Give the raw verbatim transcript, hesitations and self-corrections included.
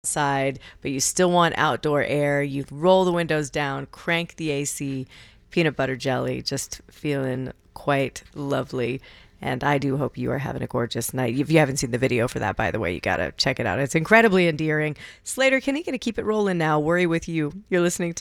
outside, but you still want outdoor air. You roll the windows down, crank the A C, peanut butter jelly, just feeling quite lovely. And I do hope you are having a gorgeous night. If you haven't seen the video for that, by the way, you got to check it out. It's incredibly endearing. Slater, can he going to keep it rolling now? Worry with you. You're listening to